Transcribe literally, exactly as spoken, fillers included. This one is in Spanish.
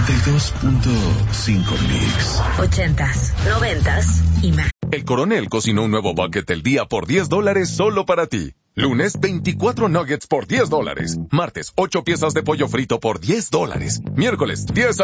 noventa y dos punto cinco Mix. Ochentas, noventas y más. El Coronel cocinó un nuevo bucket del día por diez dólares solo para ti. Lunes, veinticuatro nuggets por diez dólares. Martes, ocho piezas de pollo frito por diez dólares. Miércoles, diez